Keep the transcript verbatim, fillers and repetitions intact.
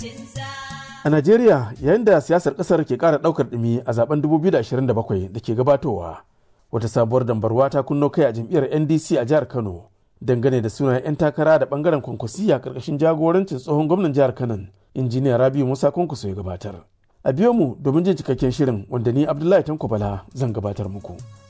A Najeriya, yayin da siyasar ƙasar ke ƙara ɗaukar ɗumi a zaben dubu biyu da ashirin da bakwai da ke gabatowa, wata sabuwar dambarwa ta kunno kai a jam'iyyar N D C a jihar Kano dangane da sunayen 'yan takara da ɓangaren kwankwasiya ƙarƙashin jagorancin tsohon gwamnan jihar Kano, injiniya Rabiu Musa Kwankwaso ya gabatar. A biyo mu domin jin cikakken shirin wanda ni Abdullahi Tanko Bala zan gabatar muku.